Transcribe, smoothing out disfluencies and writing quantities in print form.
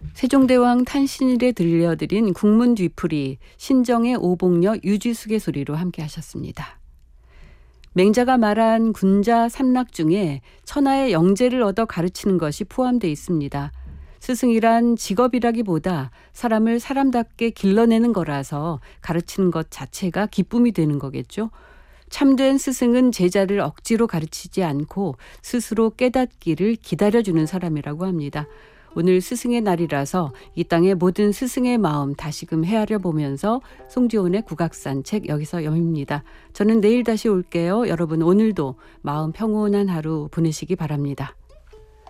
세종대왕 탄신일에 들려드린 국문 뒤풀이 신정의 오복녀 유지숙의 소리로 함께 하셨습니다. 맹자가 말한 군자 삼락 중에 천하의 영재를 얻어 가르치는 것이 포함되어 있습니다. 스승이란 직업이라기보다 사람을 사람답게 길러내는 거라서 가르치는 것 자체가 기쁨이 되는 거겠죠. 참된 스승은 제자를 억지로 가르치지 않고 스스로 깨닫기를 기다려주는 사람이라고 합니다. 오늘 스승의 날이라서 이 땅의 모든 스승의 마음 다시금 헤아려 보면서 송지온의 국악산책 여기서 여밉니다. 저는 내일 다시 올게요. 여러분 오늘도 마음 평온한 하루 보내시기 바랍니다.